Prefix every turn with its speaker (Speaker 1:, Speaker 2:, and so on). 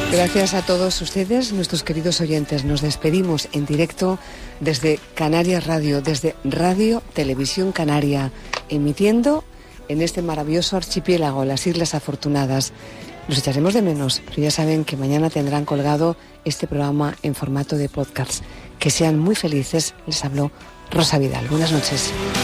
Speaker 1: Gracias a todos ustedes, nuestros queridos oyentes. Nos despedimos en directo desde Canarias Radio, desde Radio Televisión Canaria, emitiendo en este maravilloso archipiélago, las Islas Afortunadas. Los echaremos de menos, pero ya saben que mañana tendrán colgado este programa en formato de podcast. Que sean muy felices. Les habló Rosa Vidal. Buenas noches.